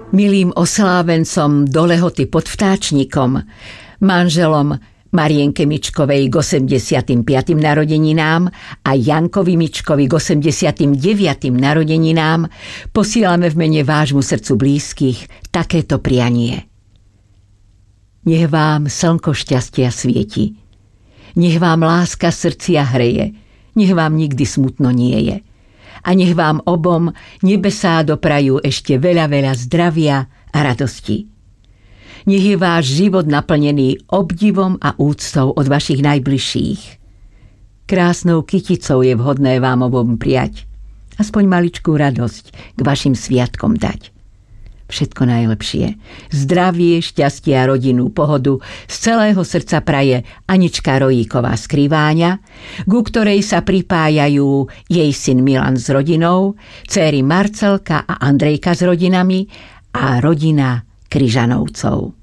Milým oslávencom do Lehoty pod Vtáčnikom, manželom Marienke Mičkovej k 85. narodeninám a Jankovi Mičkovi k 89. narodeninám posílame v mene vášmu srdcu blízkych takéto prianie. Nech vám slnko šťastia svieti. Nech vám láska srdcia hreje. Nech vám nikdy smutno nie je. A nech vám obom nebesá doprajú ešte veľa, veľa zdravia a radosti. Nech je váš život naplnený obdivom a úctou od vašich najbližších. Krásnou kyticou je vhodné vám obom prijať. Aspoň maličkú radosť k vašim sviatkom dať. Všetko najlepšie. Zdravie, šťastie a rodinnú pohodu z celého srdca praje Anička Rojíková z Kriváňa, ku ktorej sa pripájajú jej syn Milan s rodinou, dcéry Marcelka a Andrejka s rodinami a rodina Kryžanovcov.